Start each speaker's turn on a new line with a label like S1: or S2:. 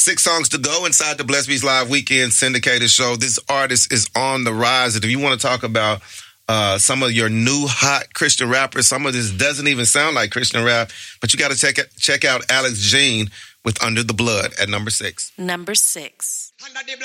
S1: 6 songs to go inside the Blessed Beats Live Weekend Syndicated Show. This artist is on the rise. And if you want to talk about some of your new hot Christian rappers, some of this doesn't even sound like Christian rap, but you got to check out Alex Jean with Under the Blood at number 6.
S2: Number 6.